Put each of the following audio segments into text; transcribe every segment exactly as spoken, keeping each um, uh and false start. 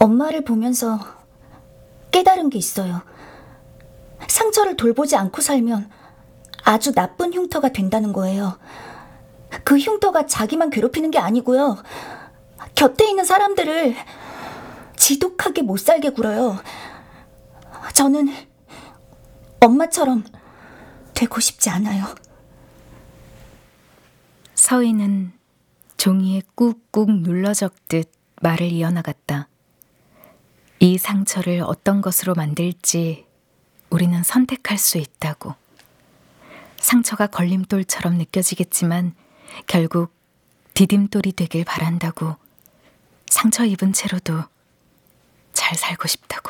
엄마를 보면서 깨달은 게 있어요. 상처를 돌보지 않고 살면 아주 나쁜 흉터가 된다는 거예요. 그 흉터가 자기만 괴롭히는 게 아니고요. 곁에 있는 사람들을 지독하게 못 살게 굴어요. 저는 엄마처럼 되고 싶지 않아요. 서희는 종이에 꾹꾹 눌러 적듯 말을 이어나갔다. 이 상처를 어떤 것으로 만들지 우리는 선택할 수 있다고. 상처가 걸림돌처럼 느껴지겠지만 결국 디딤돌이 되길 바란다고. 상처 입은 채로도 잘 살고 싶다고.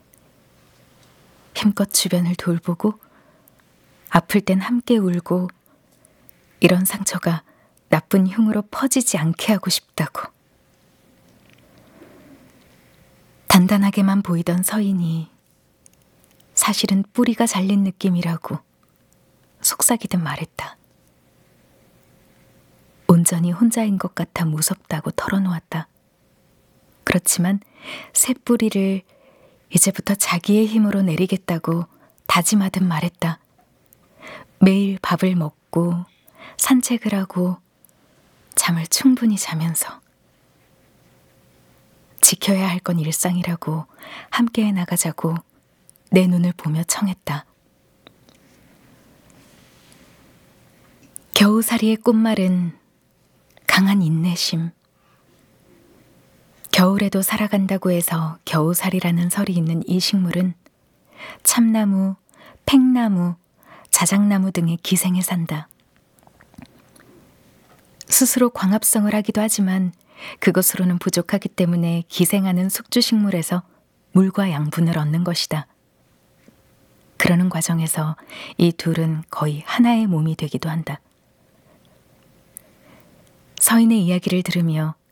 힘껏 주변을 돌보고 아플 땐 함께 울고 이런 상처가 나쁜 흉으로 퍼지지 않게 하고 싶다고. 단단하게만 보이던 서인이 사실은 뿌리가 잘린 느낌이라고 속삭이듯 말했다. 온전히 혼자인 것 같아 무섭다고 털어놓았다. 그렇지만 새 뿌리를 이제부터 자기의 힘으로 내리겠다고 다짐하듯 말했다. 매일 밥을 먹고 산책을 하고 잠을 충분히 자면서 지켜야 할 건 일상이라고 함께 나가자고 내 눈을 보며 청했다. 겨우살이의 꽃말은 강한 인내심. 겨울에도 살아간다고 해서 겨우살이라는 설이 있는 이 식물은 참나무, 팽나무, 자작나무 등의 기생에 산다. 스스로 광합성을 하기도 하지만 그것으로는 부족하기 때문에 기생하는 숙주식물에서 물과 양분을 얻는 것이다. 그러는 과정에서 이 둘은 거의 하나의 몸이 되기도 한다. 서인의 이야기를 들으며